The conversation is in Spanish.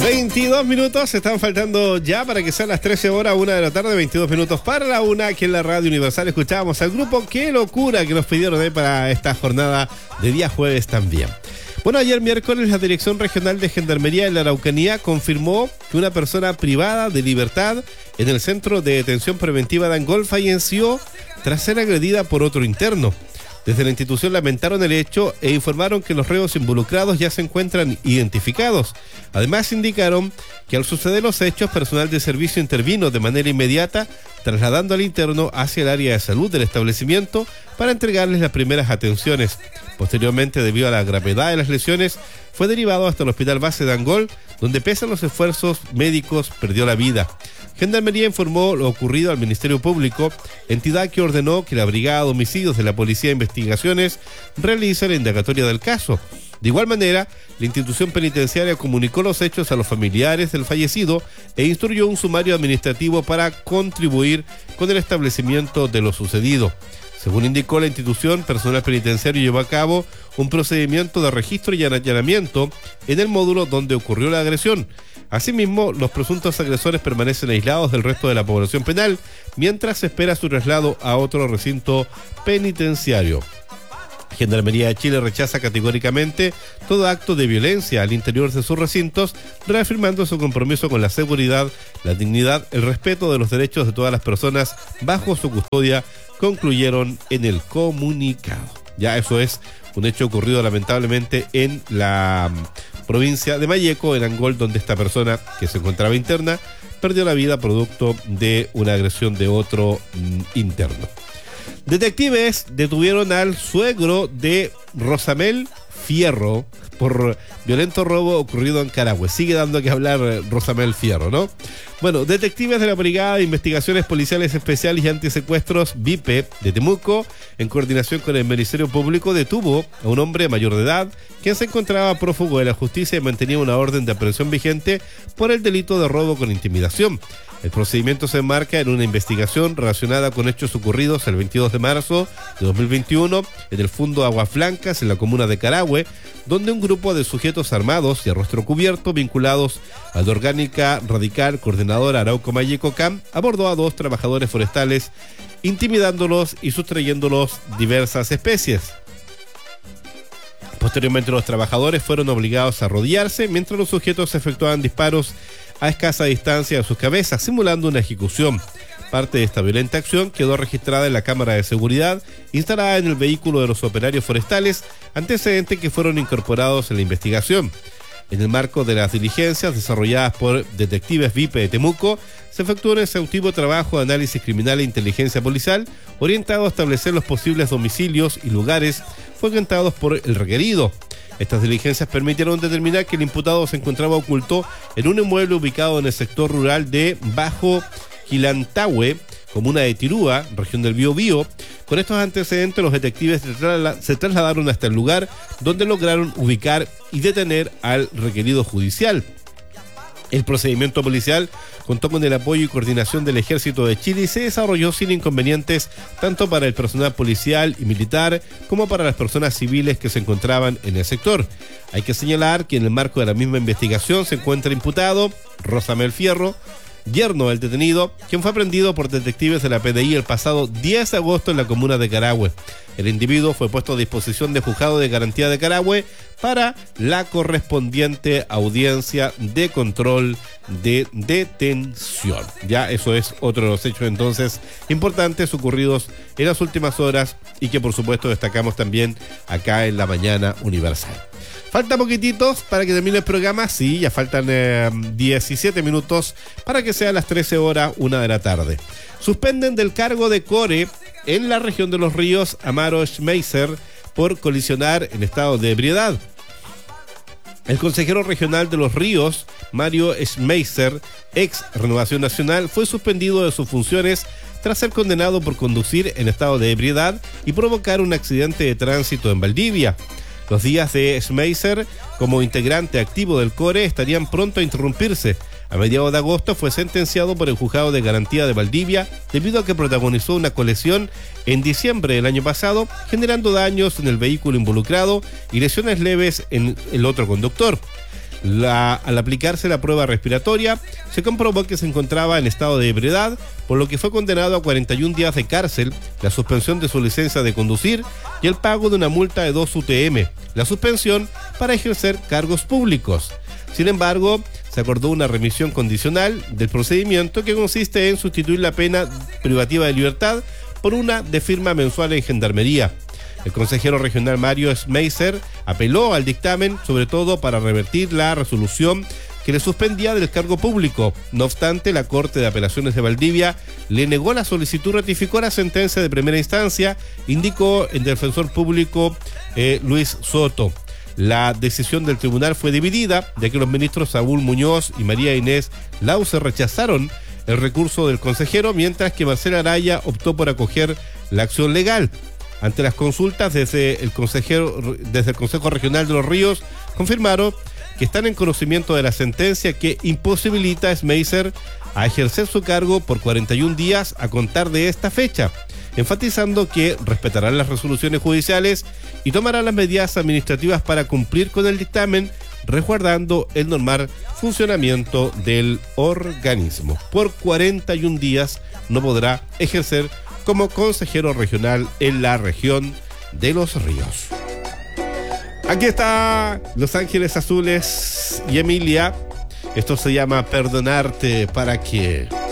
22 minutos, están faltando ya para que sean las 13 horas, 1 de la tarde, 22 minutos para la 1, aquí en la Radio Universal. Escuchábamos al grupo Qué Locura que nos pidieron para esta jornada de día jueves también. Bueno, ayer miércoles la Dirección Regional de Gendarmería de la Araucanía confirmó que una persona privada de libertad en el Centro de Detención Preventiva de Angol falleció tras ser agredida por otro interno. Desde la institución lamentaron el hecho e informaron que los reos involucrados ya se encuentran identificados. Además indicaron que al suceder los hechos, personal de servicio intervino de manera inmediata, trasladando al interno hacia el área de salud del establecimiento para entregarles las primeras atenciones. Posteriormente, debido a la gravedad de las lesiones, fue derivado hasta el Hospital Base de Angol, donde pese a los esfuerzos médicos perdió la vida. Gendarmería informó lo ocurrido al Ministerio Público, entidad que ordenó que la Brigada de Homicidios de la Policía de Investigaciones realice la indagatoria del caso. De igual manera, la institución penitenciaria comunicó los hechos a los familiares del fallecido e instruyó un sumario administrativo para contribuir con el establecimiento de lo sucedido. Según indicó la institución, personal penitenciario llevó a cabo un procedimiento de registro y allanamiento en el módulo donde ocurrió la agresión. Asimismo, los presuntos agresores permanecen aislados del resto de la población penal, mientras se espera su traslado a otro recinto penitenciario. Gendarmería de Chile rechaza categóricamente todo acto de violencia al interior de sus recintos, reafirmando su compromiso con la seguridad, la dignidad, el respeto de los derechos de todas las personas bajo su custodia, concluyeron en el comunicado. Ya eso es un hecho ocurrido lamentablemente en la provincia de Malleco, en Angol, donde esta persona que se encontraba interna perdió la vida producto de una agresión de otro interno. Detectives detuvieron al suegro de Rosamel Fierro por violento robo ocurrido en Carahue. Sigue dando que hablar Rosamel Fierro, ¿no? Bueno, detectives de la Brigada de Investigaciones Policiales Especiales y Antisecuestros BIPE de Temuco, en coordinación con el Ministerio Público, detuvo a un hombre mayor de edad quien se encontraba prófugo de la justicia y mantenía una orden de aprehensión vigente por el delito de robo con intimidación. El procedimiento se enmarca en una investigación relacionada con hechos ocurridos el 22 de marzo de 2021 en el Fundo Aguas Blancas, en la comuna de Carahue, donde un grupo de sujetos armados y a rostro cubierto vinculados a la orgánica radical coordinadora Arauco Malleco CAM abordó a 2 trabajadores forestales, intimidándolos y sustrayéndolos diversas especies. Posteriormente, los trabajadores fueron obligados a arrodillarse mientras los sujetos efectuaban disparos a escasa distancia de sus cabezas, simulando una ejecución. Parte de esta violenta acción quedó registrada en la cámara de seguridad instalada en el vehículo de los operarios forestales, antecedentes que fueron incorporados en la investigación. En el marco de las diligencias desarrolladas por detectives BIPE de Temuco, se efectuó un exhaustivo trabajo de análisis criminal e inteligencia policial orientado a establecer los posibles domicilios y lugares frecuentados por el requerido. Estas diligencias permitieron determinar que el imputado se encontraba oculto en un inmueble ubicado en el sector rural de Bajo Quilantahue, comuna de Tirúa, región del Biobío. Con estos antecedentes, los detectives se trasladaron hasta el lugar, donde lograron ubicar y detener al requerido judicial. El procedimiento policial contó con el apoyo y coordinación del Ejército de Chile y se desarrolló sin inconvenientes tanto para el personal policial y militar como para las personas civiles que se encontraban en el sector. Hay que señalar que en el marco de la misma investigación se encuentra imputado Rosamel Fierro, yerno del detenido, quien fue aprehendido por detectives de la PDI el pasado 10 de agosto en la comuna de Carahue. El individuo fue puesto a disposición del Juzgado de Garantía de Carahue para la correspondiente audiencia de control de detención. Ya eso es otro de los hechos entonces importantes ocurridos en las últimas horas y que por supuesto destacamos también acá en la Mañana Universal. Falta poquititos para que termine el programa. Sí, ya faltan 17 minutos para que sean las 13 horas, 1 de la tarde. Suspenden del cargo de core en la región de Los Ríos a Maro Schmeiser por colisionar en estado de ebriedad. El consejero regional de Los Ríos, Mario Schmeiser, ex Renovación Nacional, fue suspendido de sus funciones tras ser condenado por conducir en estado de ebriedad y provocar un accidente de tránsito en Valdivia. Los días de Schmeiser como integrante activo del CORE estarían pronto a interrumpirse. A mediados de agosto fue sentenciado por el Juzgado de Garantía de Valdivia debido a que protagonizó una colisión en diciembre del año pasado, generando daños en el vehículo involucrado y lesiones leves en el otro conductor. Al aplicarse la prueba respiratoria, se comprobó que se encontraba en estado de ebriedad, por lo que fue condenado a 41 días de cárcel, la suspensión de su licencia de conducir y el pago de una multa de 2 UTM, la suspensión para ejercer cargos públicos. Sin embargo, se acordó una remisión condicional del procedimiento que consiste en sustituir la pena privativa de libertad por una de firma mensual en Gendarmería. El consejero regional Mario Schmeiser apeló al dictamen, sobre todo para revertir la resolución que le suspendía del cargo público. No obstante, la Corte de Apelaciones de Valdivia le negó la solicitud, ratificó la sentencia de primera instancia, indicó el defensor público Luis Soto. La decisión del tribunal fue dividida, ya que los ministros Saúl Muñoz y María Inés Lause rechazaron el recurso del consejero, mientras que Marcela Araya optó por acoger la acción legal. Ante las consultas desde el Consejo Regional de los Ríos, confirmaron que están en conocimiento de la sentencia que imposibilita a Schmeiser a ejercer su cargo por 41 días a contar de esta fecha, enfatizando que respetarán las resoluciones judiciales y tomarán las medidas administrativas para cumplir con el dictamen, resguardando el normal funcionamiento del organismo. Por 41 días no podrá ejercer como consejero regional en la región de Los Ríos. Aquí está Los Ángeles Azules y Emilia. Esto se llama Perdonarte para qué.